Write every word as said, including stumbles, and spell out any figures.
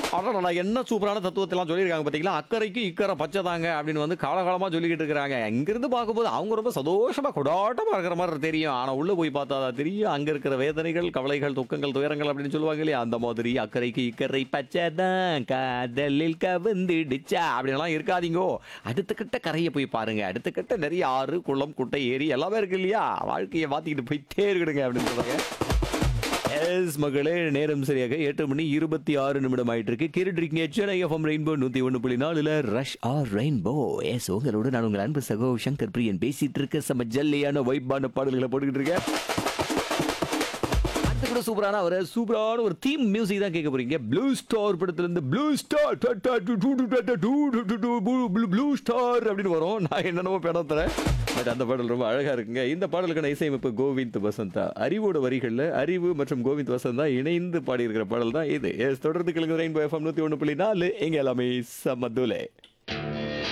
அடடா! என்ன சூப்பரான தத்துவத்தெல்லாம் சொல்லியிருக்காங்க பார்த்தீங்களா? அக்கறைக்கு இக்கரை பச்சை தாங்க அப்படின்னு வந்து காலகாலமா சொல்லிக்கிட்டு இருக்கிறாங்க. இங்கிருந்து பார்க்கும்போது அவங்க ரொம்ப சந்தோஷமா கொண்டாட்டமா இருக்கிற மாரி தெரியும். ஆனா உள்ள போய் பார்த்தா தான் தெரியும். அங்க இருக்கிற வேதனைகள், கவலைகள், துக்கங்கள், துயரங்கள் அப்படின்னு சொல்லுவாங்க இல்லையா? அந்த மாதிரி அக்கறைக்கு இக்கரை பச்சை தான் காதலில் கவிழ்ந்திடுச்சா அப்படின்லாம் இருக்காதீங்கோ. அடுத்த கட்ட கரைய போய் பாருங்க. அடுத்த கட்ட நிறைய ஆறு, குளம், குட்டை, ஏரி எல்லாமே இருக்கு இல்லையா? வாழ்க்கைய மாத்திக்கிட்டு போயிட்டே இருக்கணுங்க அப்படின்னு சொல்றாங்க. எஸ் மகளே, நேரம் சரியாக எட்டு மணி இருபத்தி ஆறு நிமிடம் ஆயிட்டு இருக்கு. கேட்டுட்டு இருக்கீங்க சென்னை எஃப்எம் ரெயின்போ நூத்தி ஒன்று புள்ளி நாலுல ரஷ் ஆர் ரெயின்போ. எஸ் உங்களோட நான் உங்கள் அன்பு சகோ சங்கர் பிரியன் பேசிட்டு இருக்க செம்ம ஜல்லியான வைப்பான பாடல்களை போட்டுக்கிட்டு இருக்கேன். அடுத்து கூட சூப்பரான ஒரு சூப்பரான ஒரு தீம் மியூசிக் தான் கேட்க போறீங்க. ப்ளூ ஸ்டார் படத்துல இருந்து ப்ளூ ஸ்டார் ப்ளூ ஸ்டார் அப்படின்னு வரும். நான் என்னென்னமோ படம் தரேன். பட் அந்த பாடல் ரொம்ப அழகா இருக்குங்க. இந்த பாடலுக்கான இசையமைப்பு கோவிந்த் வசந்தா. அறிவோட வரிகள்ல அறிவு மற்றும் கோவிந்த் வசந்தா இணைந்து பாடியிருக்கிற பாடல் தான் இது. எஸ் தொடர்ந்து கேளுங்க ரெயின்போ எஃப்எம் நூத்தி ஒன்று புள்ளி நாலு. எங்க எல்லாமே சமதுலே.